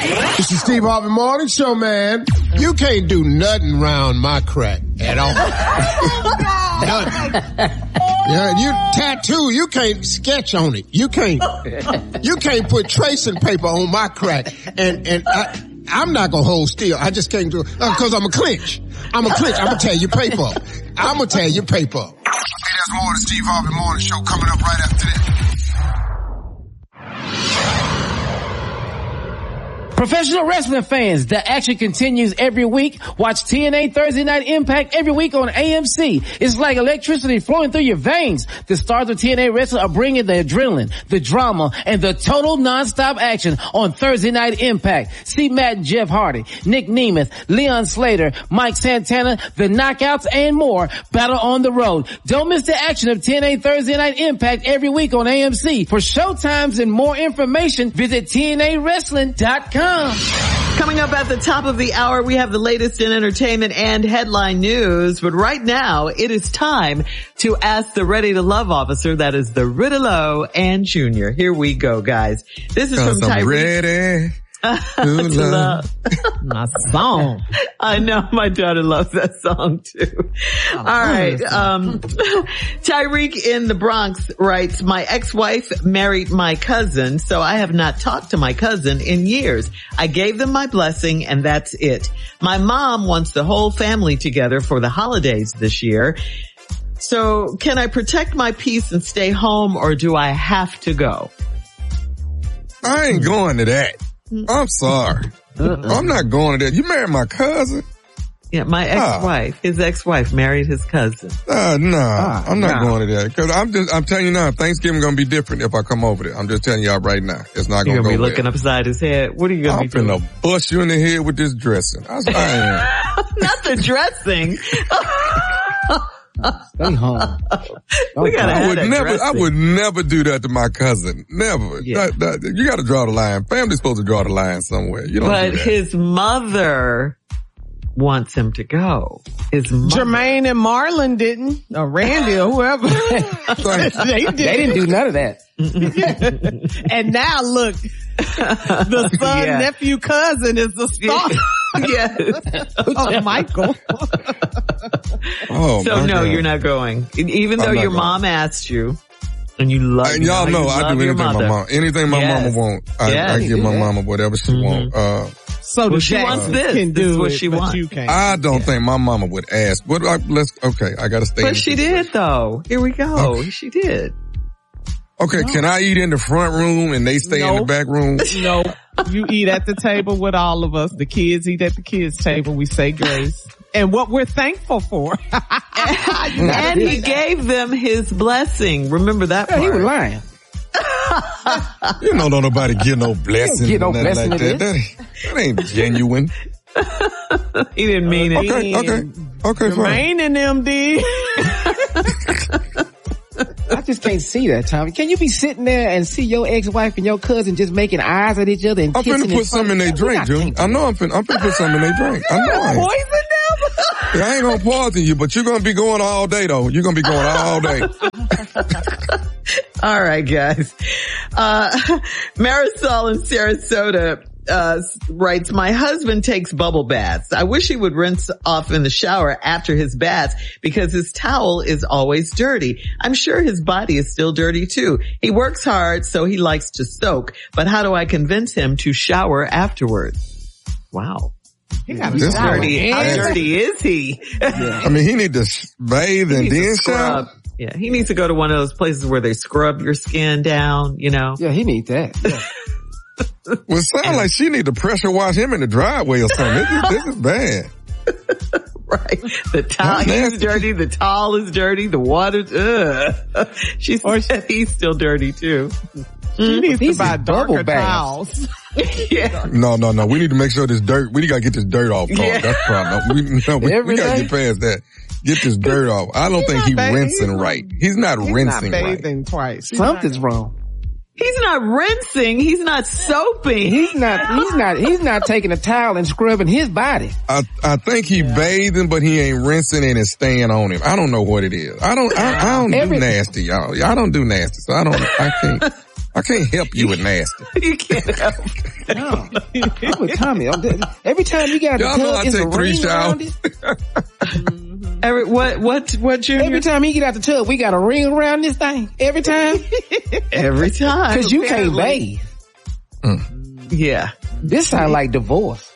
It's the Steve Harvey Morning Show, man. You can't do nothing round my crack at all. Nothing. Yeah, you tattoo, you can't sketch on it. You can't put tracing paper on my crack. And I'm not gonna hold still. I just can't do it, cause I'm a clinch. I'm gonna tear your paper up. I'm gonna tear your paper up. Hey, there's more of the Steve Harvey Morning Show coming up right after this. Professional wrestling fans, the action continues every week. Watch TNA Thursday Night Impact every week on AMC. It's like electricity flowing through your veins. The stars of TNA wrestling are bringing the adrenaline, the drama, and the total non-stop action on Thursday Night Impact. See Matt and Jeff Hardy, Nick Nemeth, Leon Slater, Mike Santana, the Knockouts, and more battle on the road. Don't miss the action of TNA Thursday Night Impact every week on AMC. For showtimes and more information, visit TNAWrestling.com. Coming up at the top of the hour, we have the latest in entertainment and headline news. But right now, it is time to ask the Ready to Love officer. That is the Riddle and Junior. Here we go, guys. This is from Tyreek. Ready to love. My song. I know my daughter loves that song too. All right. Tyreek in the Bronx writes, my ex-wife married my cousin, so I have not talked to my cousin in years. I gave them my blessing and that's it. My mom wants the whole family together for the holidays this year. So can I protect my peace and stay home, or do I have to go? I ain't going to that. I'm sorry. I'm not going to that. You married my cousin? Yeah, my ex-wife, his ex-wife married his cousin. I'm not going to that. Cause I'm telling you now, Thanksgiving gonna be different if I come over there. I'm just telling y'all right now. It's not gonna go be well. looking upside his head. What are you gonna be doing? I'm finna bust you in the head with this dressing. Not the dressing. Stay home. I would never do that to my cousin. Never. Yeah. You gotta draw the line. Family's supposed to draw the line somewhere. You don't do that. His mother wants him to go. His mother. Jermaine and Marlon didn't, or Randy or whoever. They didn't do none of that. And now look, the son, nephew, cousin is the star. Yes. Oh, Michael. Oh, so no, you're not going. Even though your mom asked you. And you love and y'all know I do anything my mom. Anything my mama want, I give my mama whatever she want. So she wants this. This is what she wants. You can't. I don't think my mama would ask. But I gotta stay. But she did though. Here we go. Okay. She did. Okay, can I eat in the front room and they stay in the back room? No. You eat at the table with all of us. The kids eat at the kids' table. We say grace. And what we're thankful for. And he gave them his blessing. Remember that part. He was lying. You know, don't nobody get no blessing. Get no blessing like that. That ain't genuine. He didn't mean it. Okay, fine. Jermaine and them did. I just can't see that, Tommy. Can you be sitting there and see your ex-wife and your cousin just making eyes at each other and kissing? I'm finna put something in their drink, June. I know I'm finna put something in their drink. I know I ain't. Poison them? I ain't gonna poison you, but you're gonna be going all day though. You're gonna be going all day. All right, guys. Marisol in Sarasota writes, my husband takes bubble baths. I wish he would rinse off in the shower after his baths because his towel is always dirty. I'm sure his body is still dirty too. He works hard, so he likes to soak. But how do I convince him to shower afterwards? Wow. How dirty is he? Yeah. I mean, he need to bathe and then shower. Yeah, he needs to go to one of those places where they scrub your skin down, you know. Yeah, he needs that. Yeah. Well, it sounds like she need to pressure wash him in the driveway or something. This is bad. Right. The towel is dirty. The towel is dirty. The water, She said he's still dirty too. She needs to buy darker towels. Yeah. No. We need to make sure this dirt, we gotta get this dirt off. Yeah. That's the problem. We gotta get past that. Get this dirt off. I don't think he's rinsing right. He's not rinsing right. He's not bathing twice. Something's wrong. He's not rinsing. He's not soaping. He's not taking a towel and scrubbing his body. I think he bathing, but he ain't rinsing and it's staying on him. I don't know what it is. I don't do nasty, y'all. I don't do nasty, so I can't help you with nasty. You can't help. No, I'm with Tommy. Every time you got y'all know I take 3 showers. What, Junior? Every time he get out the tub, we got a ring around this thing. Every time. Every time. Cause you can't bathe. Yeah. This sound like divorce.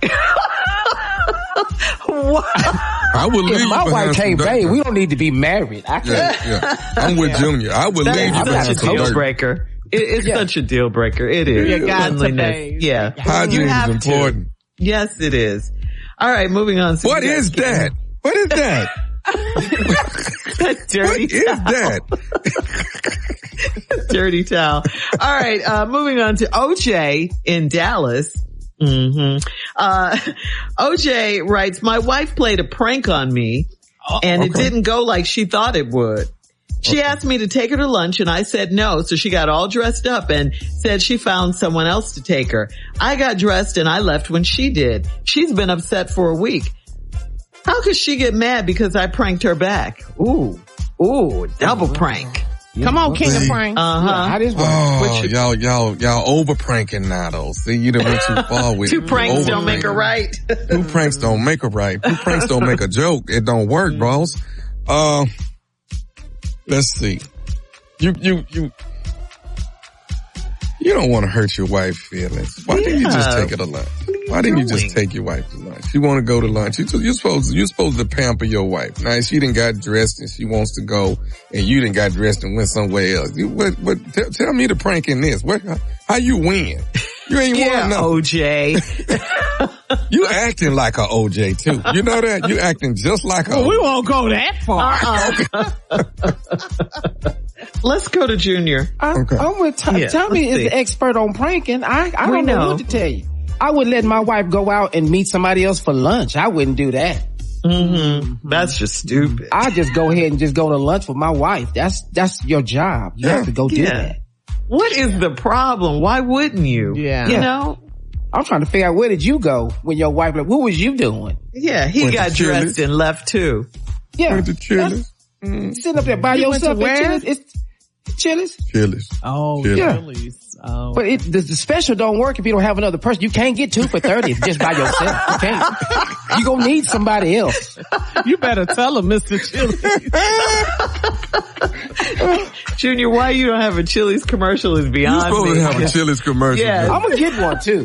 What? I would leave if my wife can't bathe, we don't need to be married. I can't. Yeah. I'm with Junior. I would leave you behind such a deal breaker. It's such a deal breaker. It is. You got to bathe. Yeah. Hygiene is important. Yes, it is. All right, moving on. What is that? What is that? Dirty what is that? Dirty towel. All right, moving on to OJ in Dallas. OJ writes, my wife played a prank on me and it didn't go like she thought it would. She asked me to take her to lunch and I said no, so she got all dressed up and said she found someone else to take her. I got dressed and I left when she did. She's been upset for a week. How could she get mad because I pranked her back? Ooh, double prank. Come on, King of Pranks. How this work? Oh, y'all over pranking now though. See, you done went too far with 2 pranks don't make her right. 2 pranks don't make her right. 2 pranks don't make a joke. It don't work, bros. Let's see. You don't want to hurt your wife's feelings. Why didn't you just take her to lunch? Why didn't you just take your wife to lunch? You want to go to lunch. You're supposed to pamper your wife. Now, she done got dressed and she wants to go and you done got dressed and went somewhere else. Tell me the prank in this. How you win? You ain't won nothing. OJ. You acting like a OJ too. You know that? You acting just like a OJ. We won't go that far. Let's go to Junior. I'm with Tommy. Tommy is the expert on pranking. I don't know what to tell you. I would let my wife go out and meet somebody else for lunch. I wouldn't do that. That's just stupid. I just go ahead and just go to lunch with my wife. That's your job. You have to go do that. What is the problem? Why wouldn't you? Yeah. You know? I'm trying to figure out, where did you go when your wife, what was you doing? Yeah, he got dressed and left too. Yeah. Went to Chili's. Sitting up there by yourself at Chili's. It's Chili's. Chili's. Oh, Yeah. Chili's. Oh. But the special don't work if you don't have another person. You can't get 2 for $30 just by yourself. You can't. You gonna need somebody else. You better tell him, Mr. Chili's. Junior, why you don't have a Chili's commercial is beyond me. You're supposed to have a Chili's commercial. Yeah. I'm gonna get one too.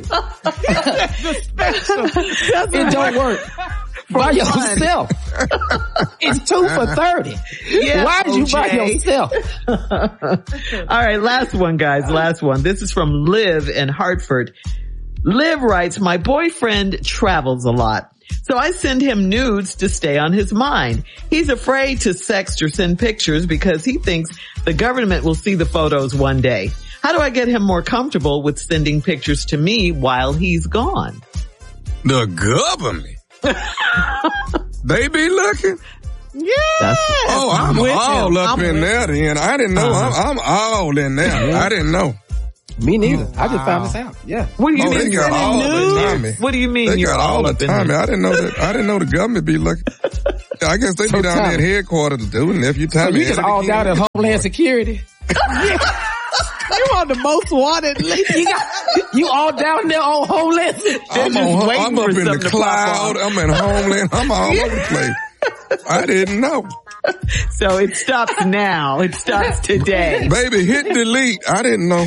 It don't work. By yourself. It's 2 for $30. Yeah, why did you buy yourself? All right, last one, guys. Last one. This is from Liv in Hartford. Liv writes, my boyfriend travels a lot, so I send him nudes to stay on his mind. He's afraid to sext or send pictures because he thinks the government will see the photos one day. How do I get him more comfortable with sending pictures to me while he's gone? The government. They be looking. Yeah. I'm all up in there then. I didn't know. I'm all in there. I didn't know. Me neither. I just found this out. Yeah. What do you mean? They got all the time. What do you mean? They You're got all the time. I didn't know that. I didn't know the government be looking. I guess they be down there at headquarters doing it. If you tell me, you just all down at Homeland Security. You on the most wanted list. You all down there on Homeland Security. I'm up in the cloud. I'm in Homeland. I'm all over the place. I didn't know. So it stops now. It stops today. Baby, hit delete. I didn't know.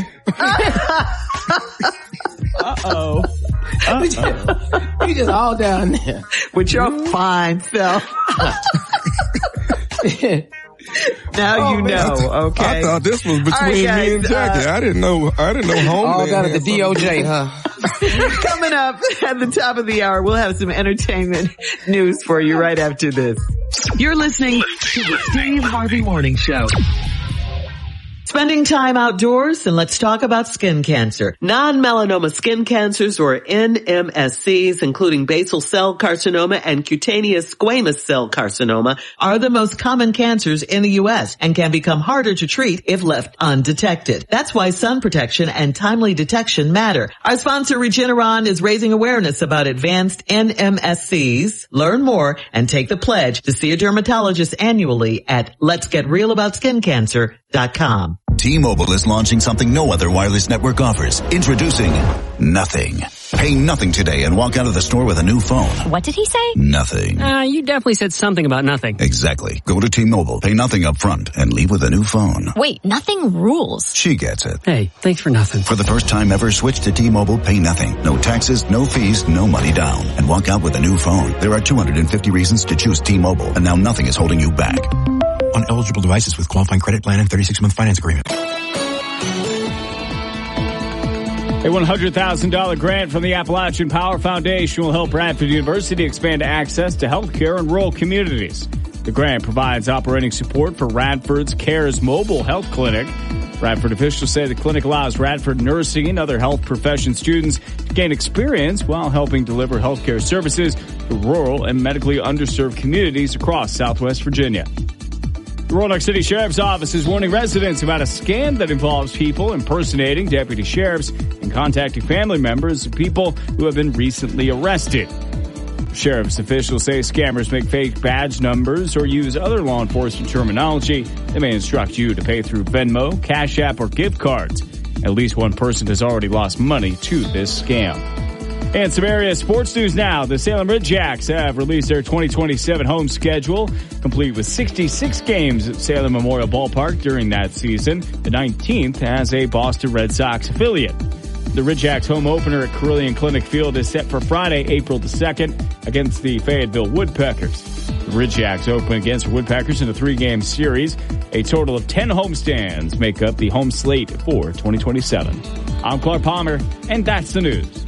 Uh-oh. You just all down there. With your fine self. Now you know, okay? I thought this was between me and Jackie. I didn't know Homeland. All down at the DOJ, huh? Coming up at the top of the hour, we'll have some entertainment news for you right after this. You're listening to the Steve Harvey Morning Show. Spending time outdoors, and let's talk about skin cancer. Non-melanoma skin cancers, or NMSCs, including basal cell carcinoma and cutaneous squamous cell carcinoma, are the most common cancers in the U.S. and can become harder to treat if left undetected. That's why sun protection and timely detection matter. Our sponsor, Regeneron, is raising awareness about advanced NMSCs. Learn more and take the pledge to see a dermatologist annually at letsgetrealaboutskincancer.com. T-Mobile is launching something no other wireless network offers. Introducing Nothing. Pay nothing today and walk out of the store with a new phone. What did he say? Nothing. You definitely said something about nothing. Exactly. Go to T-Mobile, pay nothing up front, and leave with a new phone. Wait, nothing rules. She gets it. Hey, thanks for nothing. For the first time ever, switch to T-Mobile, pay nothing. No taxes, no fees, no money down. And walk out with a new phone. There are 250 reasons to choose T-Mobile, and now nothing is holding you back. On eligible devices with qualifying credit plan and 36-month finance agreement. A $100,000 grant from the Appalachian Power Foundation will help Radford University expand access to health care in rural communities. The grant provides operating support for Radford's CARES mobile health clinic. Radford officials say the clinic allows Radford nursing and other health profession students to gain experience while helping deliver healthcare services to rural and medically underserved communities across Southwest Virginia. The Roanoke City Sheriff's Office is warning residents about a scam that involves people impersonating deputy sheriffs and contacting family members of people who have been recently arrested. Sheriff's officials say scammers make fake badge numbers or use other law enforcement terminology. They may instruct you to pay through Venmo, Cash App, or gift cards. At least one person has already lost money to this scam. And some area sports news now. The Salem Ridgejacks have released their 2027 home schedule, complete with 66 games at Salem Memorial Ballpark during that season. The 19th as a Boston Red Sox affiliate. The Ridgejacks home opener at Carillion Clinic Field is set for Friday, April the 2nd against the Fayetteville Woodpeckers. The Ridgejacks open against Woodpeckers in a 3-game series. A total of 10 homestands make up the home slate for 2027. I'm Clark Palmer, and that's the news.